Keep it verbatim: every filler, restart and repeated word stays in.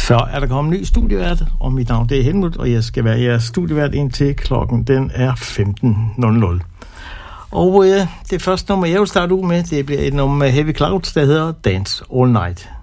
Så er der kommet en ny studievært, og mit navn det er Helmut, og jeg skal være jeres studievært indtil klokken den er femten nul nul. Og øh, det første nummer, jeg vil starte ud med, det bliver et nummer med Heavy Clouds, der hedder Dance All Night.